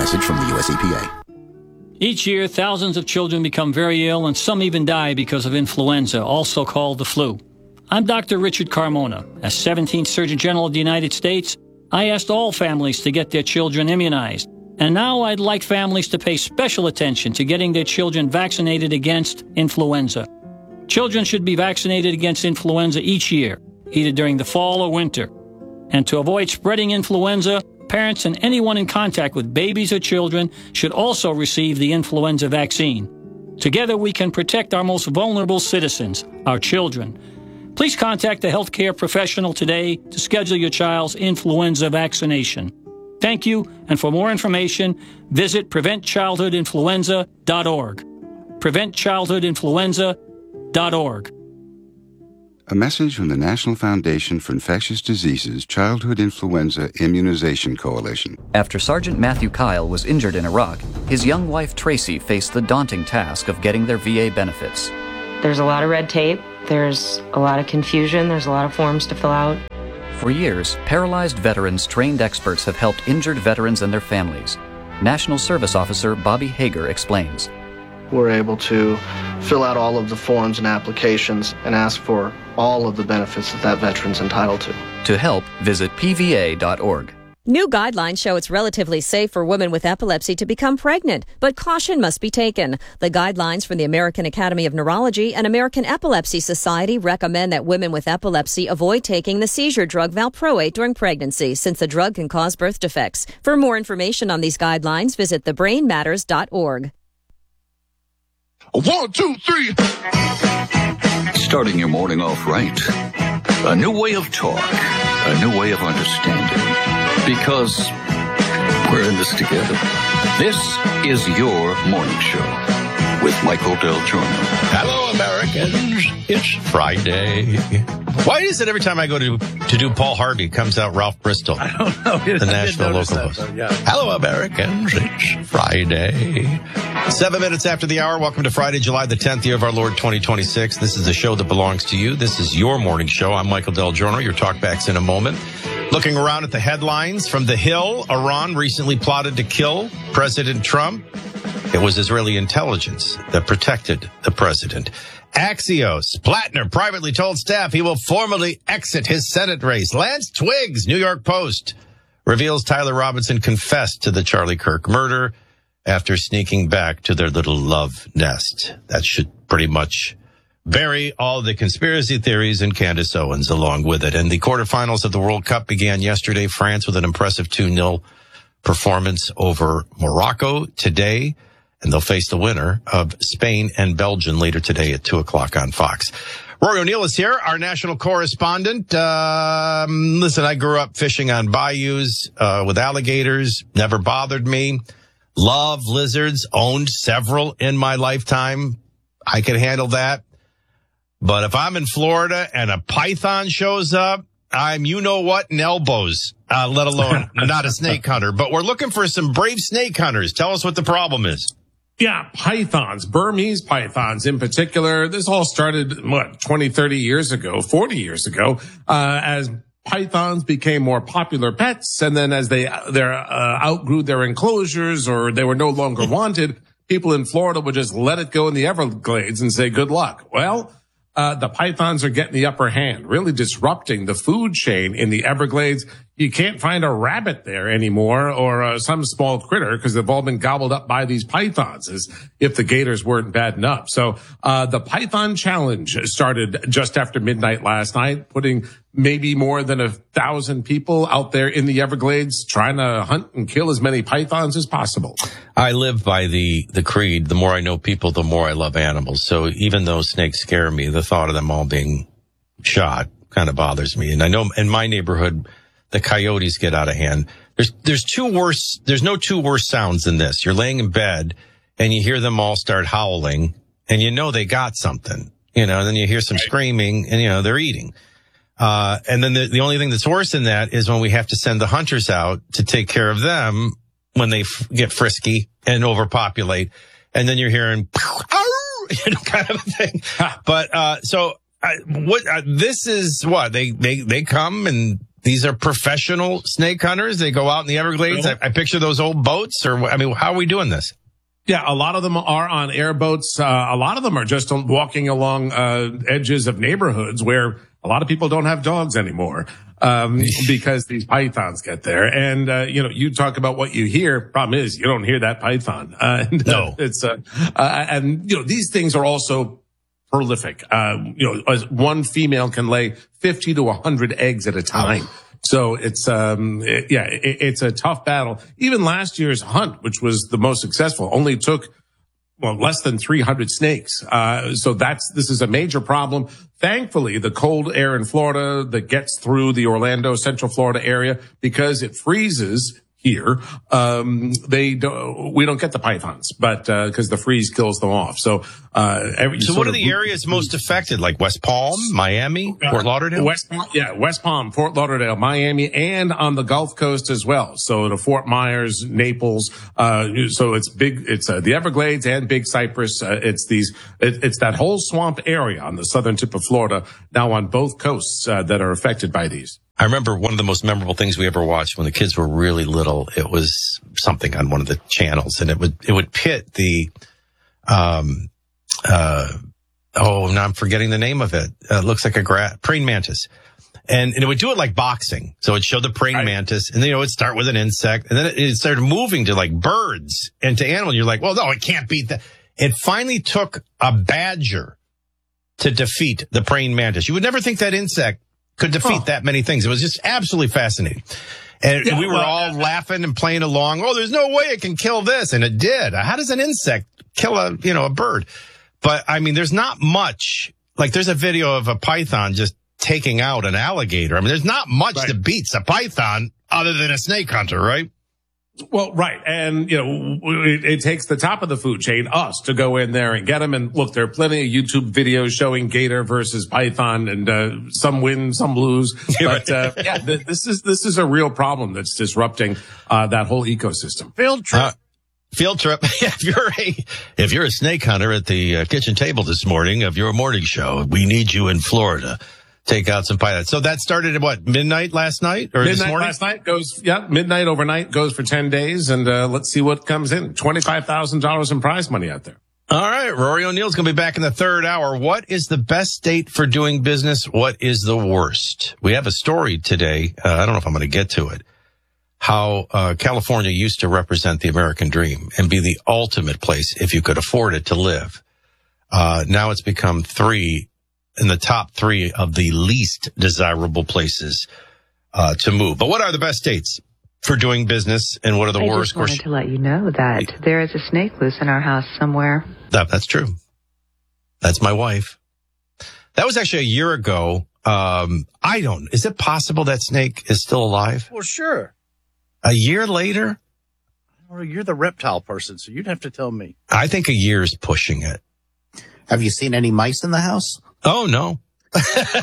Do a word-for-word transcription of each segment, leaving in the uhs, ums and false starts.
message from the U S E P A. Each year, thousands of children become very ill and some even die because of influenza, also called the flu. I'm Doctor Richard Carmona. As seventeenth Surgeon General of the United States, I asked all families to get their children immunized. And now I'd like families to pay special attention to getting their children vaccinated against influenza. Children should be vaccinated against influenza each year, either during the fall or winter. And to avoid spreading influenza, parents and anyone in contact with babies or children should also receive the influenza vaccine. Together we can protect our most vulnerable citizens, our children. Please contact a healthcare professional today to schedule your child's influenza vaccination. Thank you, and for more information, visit prevent childhood influenza dot org. prevent childhood influenza dot org. A message from the National Foundation for Infectious Diseases Childhood Influenza Immunization Coalition. After Sergeant Matthew Kyle was injured in Iraq, his young wife Tracy faced the daunting task of getting their V A benefits. There's a lot of red tape. There's a lot of confusion. There's a lot of forms to fill out. For years, paralyzed veterans trained experts have helped injured veterans and their families. National Service Officer Bobby Hager explains. We're able to fill out all of the forms and applications and ask for all of the benefits that that veteran's entitled to. To help, visit P V A dot org. New guidelines show it's relatively safe for women with epilepsy to become pregnant, but caution must be taken. The guidelines from the American Academy of Neurology and American Epilepsy Society recommend that women with epilepsy avoid taking the seizure drug Valproate during pregnancy, since the drug can cause birth defects. For more information on these guidelines, visit the brain matters dot org. One, two, three. Starting your morning off right. A new way of talk. A new way of understanding. Because we're in this together. This is your morning show with Michael Del Giorno. Hello, Americans. It's Friday. Why is it every time I go to to do Paul Harvey, it comes out Ralph Bristol? I don't know. The Nashville local that, host. though, yeah. Hello, Americans. It's Friday. Seven minutes after the hour. Welcome to Friday, July the tenth, year of our Lord twenty twenty-six. This is a show that belongs to you. This is your morning show. I'm Michael Del Giorno. Your talkbacks in a moment. Looking around at the headlines from The Hill, Iran recently plotted to kill President Trump. It was Israeli intelligence that protected the president. Axios, Plattner privately told staff he will formally exit his Senate race. Lance Twiggs, New York Post, reveals Tyler Robinson confessed to the Charlie Kirk murder after sneaking back to their little love nest. That should pretty much bury all the conspiracy theories and Candace Owens along with it. And the quarterfinals of the World Cup began yesterday. France with an impressive two nil performance over Morocco today. And they'll face the winner of Spain and Belgium later today at two o'clock on Fox. Rory O'Neill is here, our national correspondent. Um, listen, I grew up fishing on bayous uh, with alligators. Never bothered me. Love lizards. Owned several in my lifetime. I can handle that. But if I'm in Florida and a python shows up, I'm you-know-what in elbows, uh, let alone not a snake hunter. But we're looking for some brave snake hunters. Tell us what the problem is. Yeah, pythons, Burmese pythons in particular. This all started, what, twenty, thirty years ago, forty years ago, uh, as pythons became more popular pets. And then as they their uh, outgrew their enclosures or they were no longer wanted, people in Florida would just let it go in the Everglades and say, good luck. Well, Uh, the pythons are getting the upper hand, really disrupting the food chain in the Everglades. You can't find a rabbit there anymore or uh, some small critter because they've all been gobbled up by these pythons as if the gators weren't bad enough. So uh, the Python Challenge started just after midnight last night, putting maybe more than a thousand people out there in the Everglades trying to hunt and kill as many pythons as possible. I live by the, the creed, the more I know people, the more I love animals. So even though snakes scare me, the thought of them all being shot kind of bothers me. And I know in my neighborhood, the coyotes get out of hand. There's, there's two worse, there's no two worse sounds than this. You're laying in bed and you hear them all start howling and you know they got something, you know, and then you hear some screaming and, you know, they're eating. Uh, and then the, the only thing that's worse than that is when we have to send the hunters out to take care of them when they f- get frisky and overpopulate. And then you're hearing, you know, kind of a thing. But, uh, so, uh, what, uh, this is what they, they, they come and These are professional snake hunters. They go out in the Everglades. I, I picture those old boats, or I mean, how are we doing this? Yeah, a lot of them are on airboats. Uh, a lot of them are just walking along uh, edges of neighborhoods where a lot of people don't have dogs anymore um, because these pythons get there. And, uh, you know, you talk about what you hear. Problem is, you don't hear that python. Uh, and, no. Uh, it's uh, uh, and, you know, these things are also prolific. Uh, you know, as one female can lay fifty to one hundred eggs at a time. Oh. So it's, um, it, yeah, it, it's a tough battle. Even last year's hunt, which was the most successful, only took, well, less than three hundred snakes. Uh, so that's, this is a major problem. Thankfully, the cold air in Florida that gets through the Orlando, Central Florida area, because it freezes here, um, they don't, we don't get the pythons, but, uh, cause the freeze kills them off. So, uh, every, so what are the areas most affected? Like West Palm, Miami, uh, Fort Lauderdale? West, yeah, West Palm, Fort Lauderdale, Miami, and on the Gulf Coast as well. So to Fort Myers, Naples, uh, so it's big, it's, uh, the Everglades and Big Cypress. Uh, it's these, it, it's that whole swamp area on the southern tip of Florida, now on both coasts, uh, that are affected by these. I remember one of the most memorable things we ever watched when the kids were really little. It was something on one of the channels, and it would it would pit the, um, uh, oh, now I'm forgetting the name of it. Uh, it looks like a gra- praying mantis, and, and it would do it like boxing. So it showed the praying right. mantis, and then you know, it would start with an insect, and then it, it started moving to like birds and to animals. You're like, well, no, it can't beat that. It finally took a badger to defeat the praying mantis. You would never think that insect could defeat oh. that many things. It was just absolutely fascinating. And yeah, we were well, all laughing and playing along. Oh, there's no way it can kill this. And it did. How does an insect kill a, you know, a bird? But I mean, there's not much, like there's a video of a python just taking out an alligator. I mean, there's not much right. that beats a python other than a snake hunter, right? Well, right. And, you know, it, it takes the top of the food chain, us, to go in there and get them. And look, there are plenty of YouTube videos showing gator versus python, and uh, some win, some lose. But, uh, yeah, th- this is, this is a real problem that's disrupting uh, that whole ecosystem. Field trip. Uh, field trip. if you're a, if you're a snake hunter at the uh, kitchen table this morning of your morning show, we need you in Florida. Take out some pythons. So that started at what, midnight last night or midnight this morning? Last night goes, yeah, midnight overnight goes for ten days. And, uh, let's see what comes in. twenty-five thousand dollars in prize money out there. All right. Rory O'Neill's going to be back in the third hour. What is the best state for doing business? What is the worst? We have a story today. Uh, I don't know if I'm going to get to it. How, uh, California used to represent the American dream and be the ultimate place if you could afford it to live. Uh, now it's become three in the top three of the least desirable places uh, to move. But what are the best states for doing business, and what are the I worst? I just wanted to let you know that there is a snake loose in our house somewhere. That, that's true. That's my wife. That was actually a year ago. Um, I don't, is it possible that snake is still alive? Well, sure. A year later? Well, you're the reptile person, so you'd have to tell me. I think a year is pushing it. Have you seen any mice in the house? Oh, no. But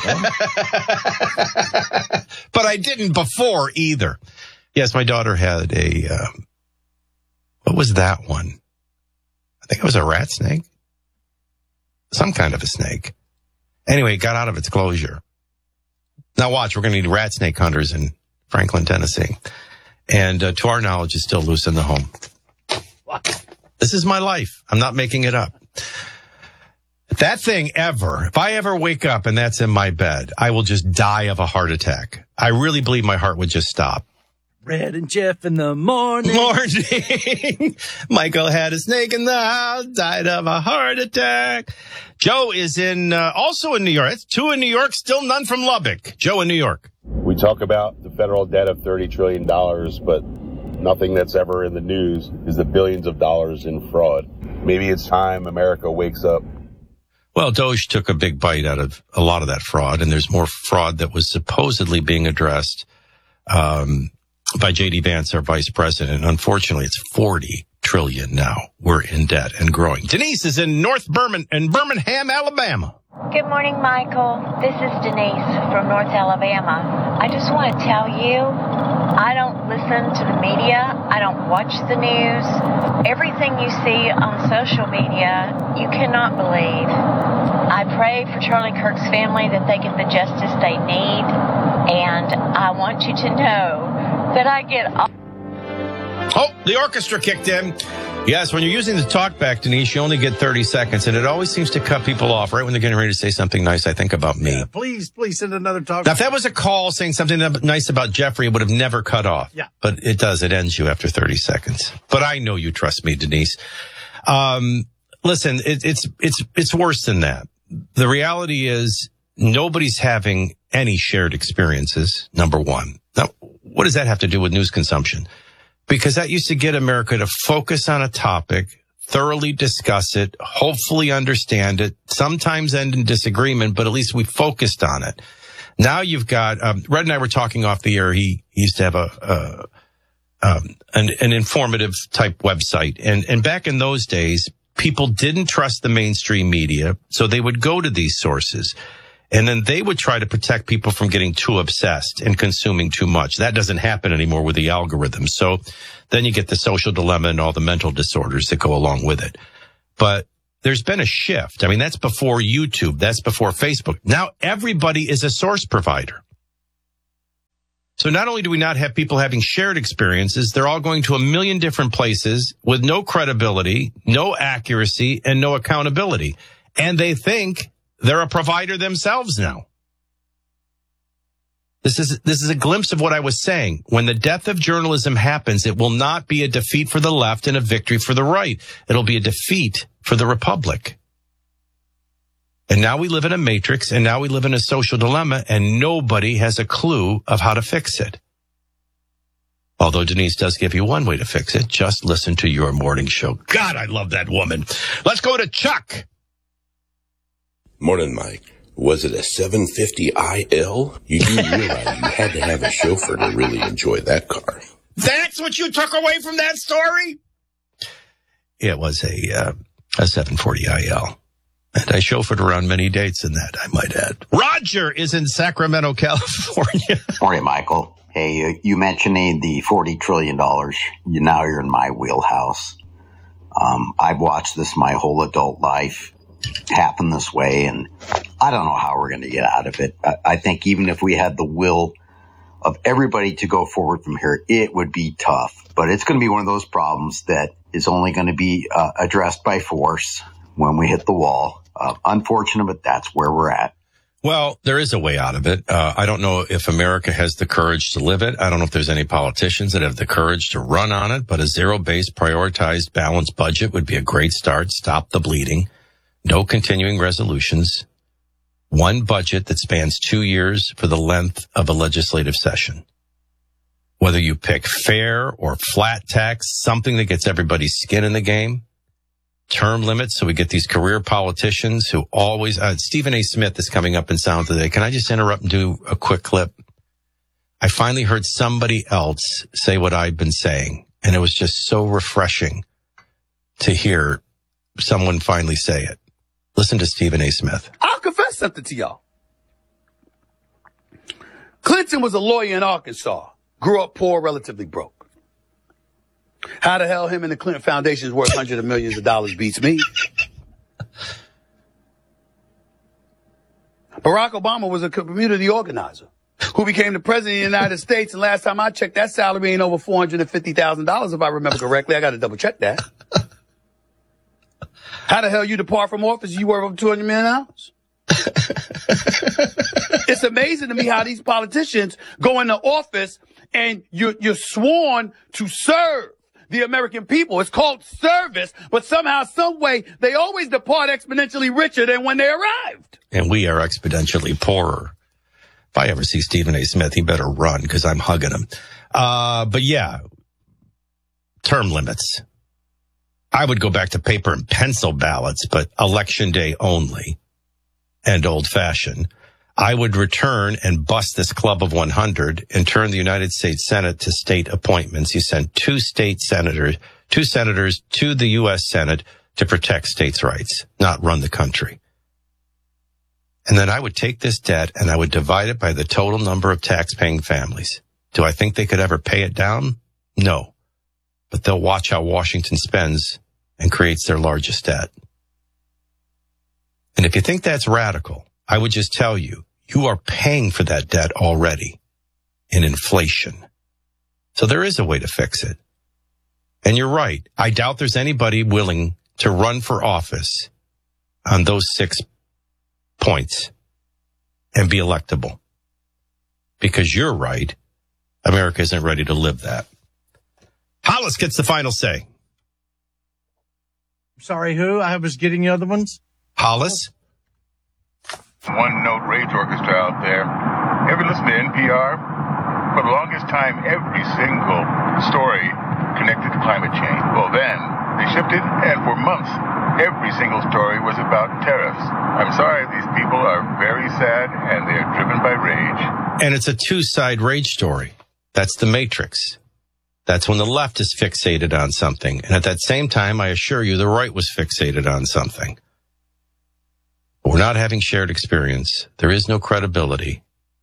I didn't before either. Yes, my daughter had a, uh, what was that one? I think it was a rat snake. Some kind of a snake. Anyway, it got out of its closure. Now watch, we're going to need rat snake hunters in Franklin, Tennessee. And uh, to our knowledge, it's still loose in the home. This is my life. I'm not making it up. That thing ever, if I ever wake up and that's in my bed, I will just die of a heart attack. I really believe my heart would just stop. Red and Jeff in the morning. Morning. Michael had a snake in the house, died of a heart attack. Joe is in, uh, also in New York. It's two in New York, still none from Lubbock. Joe in New York. We talk about the federal debt of thirty trillion dollars, but nothing that's ever in the news is the billions of dollars in fraud. Maybe it's time America wakes up. Well, Doge took a big bite out of a lot of that fraud, and there's more fraud that was supposedly being addressed um, by J D Vance, our vice president. Unfortunately, it's forty trillion dollars now. We're in debt and growing. Denise is in North Birmingham, in Birmingham, Alabama. Good morning, Michael. This is Denise from North Alabama. I just want to tell you, I don't listen to the media. I don't watch the news. Everything you see on social media, you cannot believe. I pray for Charlie Kirk's family that they get the justice they need, and I want you to know that I get all... Oh, the orchestra kicked in. Yes, when you're using the talkback, Denise, you only get thirty seconds, and it always seems to cut people off right when they're getting ready to say something nice, I think, about me. Yeah, please, please send another talk. Now, if that was a call saying something nice about Jeffrey, it would have never cut off. Yeah. But it does. It ends you after thirty seconds. But I know you trust me, Denise. Um, listen, it, it's, it's, it's worse than that. The reality is nobody's having any shared experiences, number one. Now, what does that have to do with news consumption? Because that used to get America to focus on a topic, thoroughly discuss it, hopefully understand it, sometimes end in disagreement, but at least we focused on it. Now you've got, um, Red and I were talking off the air. He, he used to have a, a um, an, an informative type website. And, and back in those days, people didn't trust the mainstream media, so they would go to these sources. And then they would try to protect people from getting too obsessed and consuming too much. That doesn't happen anymore with the algorithm. So then you get the social dilemma and all the mental disorders that go along with it. But there's been a shift. I mean, that's before YouTube. That's before Facebook. Now everybody is a source provider. So not only do we not have people having shared experiences, they're all going to a million different places with no credibility, no accuracy, and no accountability. And they think they're a provider themselves now. This is, this is a glimpse of what I was saying. When the death of journalism happens, it will not be a defeat for the left and a victory for the right. It'll be a defeat for the republic. And now we live in a matrix, and now we live in a social dilemma, and nobody has a clue of how to fix it. Although Denise does give you one way to fix it. Just listen to your morning show. God, I love that woman. Let's go to Chuck. Morning, Mike. Was it a seven fifty I L? You do realize you had to have a chauffeur to really enjoy that car. That's what you took away from that story? It was a uh, a seven forty I L. And I chauffeured around many dates in that, I might add. Roger is in Sacramento, California. Morning, Michael. Hey, uh, you mentioning the forty trillion dollars. You, now you're in my wheelhouse. Um, I've watched this my whole adult life happen this way, and I don't know how we're going to get out of it. I, I think even if we had the will of everybody to go forward from here, it would be tough. But it's going to be one of those problems that is only going to be uh, addressed by force when we hit the wall. Uh, unfortunate, but that's where we're at. Well, there is a way out of it. Uh, I don't know if America has the courage to live it. I don't know if there's any politicians that have the courage to run on it, but a zero-based, prioritized, balanced budget would be a great start. Stop the bleeding. No continuing resolutions. One budget that spans two years for the length of a legislative session. Whether you pick fair or flat tax, something that gets everybody's skin in the game. Term limits, so we get these career politicians who always... Uh, Stephen A. Smith is coming up in sound today. Can I just interrupt and do a quick clip? I finally heard somebody else say what I've been saying, and it was just so refreshing to hear someone finally say it. Listen to Stephen A. Smith. I'll confess something to y'all. Clinton was a lawyer in Arkansas. Grew up poor, relatively broke. How the hell him and the Clinton Foundation is worth hundreds of millions of dollars beats me. Barack Obama was a community organizer who became the president of the United States. And last time I checked, that salary ain't over four hundred fifty thousand dollars, if I remember correctly. I got to double check that. How the hell you depart from office? You worth over two hundred million dollars. It's amazing to me how these politicians go into office and you're, you're sworn to serve the American people. It's called service, but somehow, some way, they always depart exponentially richer than when they arrived. And we are exponentially poorer. If I ever see Stephen A. Smith, he better run because I'm hugging him. Uh, but yeah, term limits. I would go back to paper and pencil ballots, but election day only and old fashioned. I would return and bust this club of one hundred and turn the United States Senate to state appointments. You send two state senators, two senators to the U S Senate to protect states' rights, not run the country. And then I would take this debt and I would divide it by the total number of tax-paying families. Do I think they could ever pay it down? No. But they'll watch how Washington spends and creates their largest debt. And if you think that's radical, I would just tell you, you are paying for that debt already. in inflation. So there is a way to fix it. And you're right. I doubt there's anybody willing to run for office on those six points and be electable. Because you're right. America isn't ready to live that. Hollis gets the final say. Sorry, who? I was getting the other ones. Hollis? One note rage orchestra out there. Ever listen to N P R? For the longest time, every single story connected to climate change. Well, then they shifted, and for months, every single story was about tariffs. I'm sorry, these people are very sad, and they are driven by rage. And it's a two-side rage story. That's the Matrix. That's when the left is fixated on something. And at that same time, I assure you, the right was fixated on something. We're not having shared experience. There is no credibility.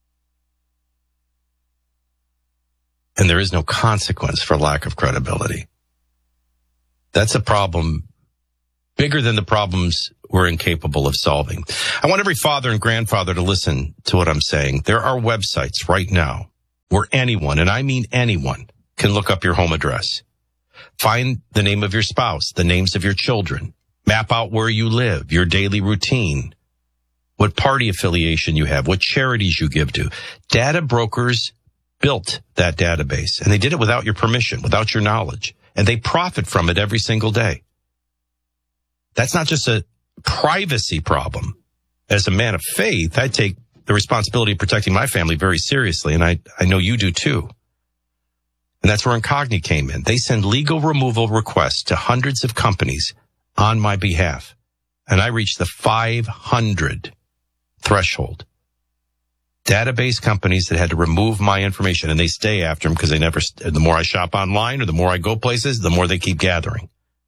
And there is no consequence for lack of credibility. That's a problem bigger than the problems we're incapable of solving. I want every father and grandfather to listen to what I'm saying. There are websites right now where anyone, and I mean anyone, can look up your home address. Find the name of your spouse, the names of your children. Map out where you live, your daily routine, what party affiliation you have, what charities you give to. Data brokers built that database, and they did it without your permission, without your knowledge, and they profit from it every single day. That's not just a privacy problem. As a man of faith, I take the responsibility of protecting my family very seriously, and I, I know you do too. And that's where Incogni came in. They send legal removal requests to hundreds of companies on my behalf, and I reached the five hundred threshold. Database companies that had to remove my information, and they stay after them because they never, the more I shop online or the more I go places, the more they keep gathering.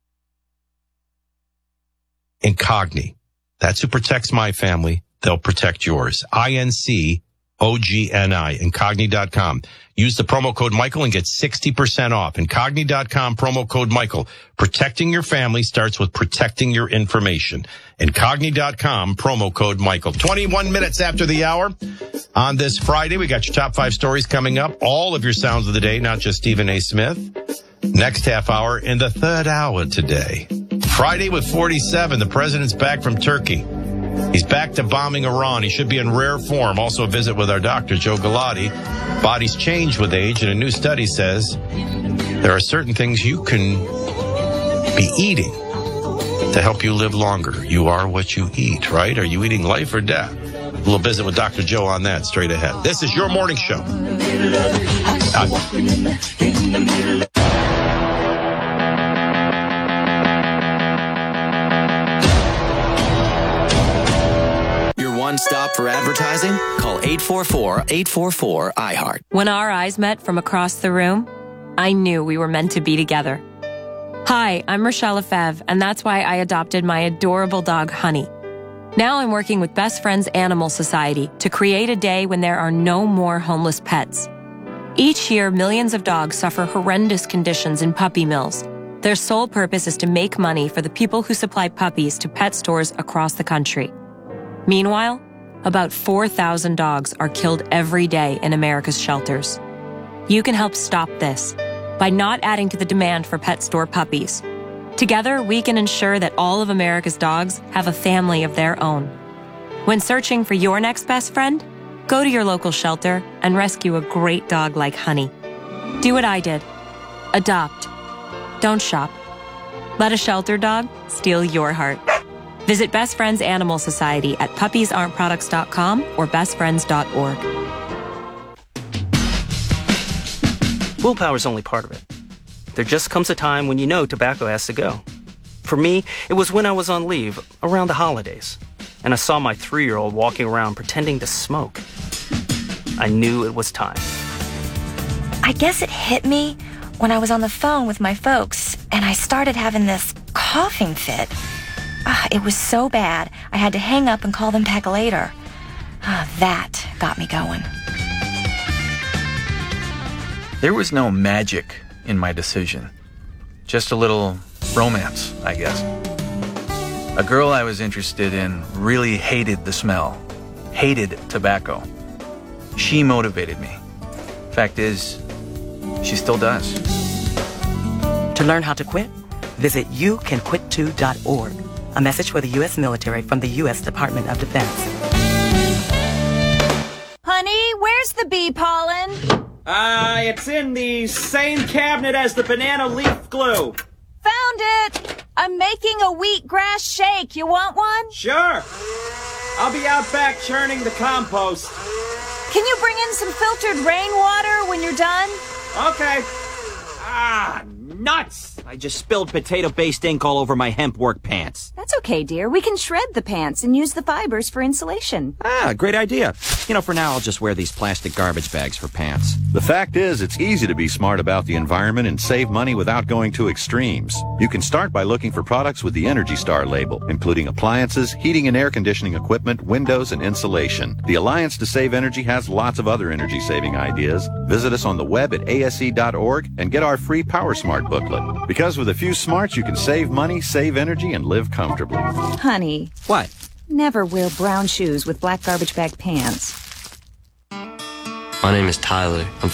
Incogni. That's who protects my family. They'll protect yours. I N C O G N I, Incogni dot com. Use the promo code Michael and get sixty percent off. Incogni dot com, promo code Michael. Protecting your family starts with protecting your information. Incogni dot com, promo code Michael. twenty-one minutes after the hour on this Friday. We got your top five stories coming up. All of your sounds of the day, not just Stephen A. Smith. Next half hour in the third hour today. Friday with forty-seven. The president's back from Turkey. He's back to bombing Iran. He should be in rare form. Also a visit with our doctor, Joe Galati. Bodies change with age, and a new study says there are certain things you can be eating to help you live longer. You are what you eat, right? Are you eating life or death? A little visit with Doctor Joe on that straight ahead. This is your morning show. Uh, One stop for advertising? Call eight four four, eight four four, I heart. When our eyes met from across the room, I knew we were meant to be together. Hi, I'm Rochelle Lefebvre, and that's why I adopted my adorable dog, Honey. Now I'm working with Best Friends Animal Society to create a day when there are no more homeless pets. Each year, millions of dogs suffer horrendous conditions in puppy mills. Their sole purpose is to make money for the people who supply puppies to pet stores across the country. Meanwhile, about four thousand dogs are killed every day in America's shelters. You can help stop this by not adding to the demand for pet store puppies. Together, we can ensure that all of America's dogs have a family of their own. When searching for your next best friend, go to your local shelter and rescue a great dog like Honey. Do what I did. Adopt. Don't shop. Let a shelter dog steal your heart. Visit Best Friends Animal Society at puppies aren't products dot com or best friends dot org. Willpower's only part of it. There just comes a time when you know tobacco has to go. For me, it was when I was on leave around the holidays, and I saw my three-year-old walking around pretending to smoke. I knew it was time. I guess it hit me when I was on the phone with my folks, and I started having this coughing fit. Uh, it was so bad, I had to hang up and call them back later. Uh, that got me going. There was no magic in my decision. Just a little romance, I guess. A girl I was interested in really hated the smell, hated tobacco. She motivated me. Fact is, she still does. To learn how to quit, visit you can quit too dot org. A message for the U S military from the U S Department of Defense. Honey, where's the bee pollen? Uh, it's in the same cabinet as the banana leaf glue. Found it! I'm making a wheatgrass shake. You want one? Sure. I'll be out back churning the compost. Can you bring in some filtered rainwater when you're done? Okay. Ah, nuts! I just spilled potato-based ink all over my hemp work pants. That's okay, dear. We can shred the pants and use the fibers for insulation. Ah, great idea. You know, for now, I'll just wear these plastic garbage bags for pants. The fact is, it's easy to be smart about the environment and save money without going to extremes. You can start by looking for products with the Energy Star label, including appliances, heating and air conditioning equipment, windows, and insulation. The Alliance to Save Energy has lots of other energy-saving ideas. Visit us on the web at A S E dot org and get our free Power Smart booklet. Because with a few smarts, you can save money, save energy, and live comfortably. Honey. What? Never wear brown shoes with black garbage bag pants. My name is Tyler. I'm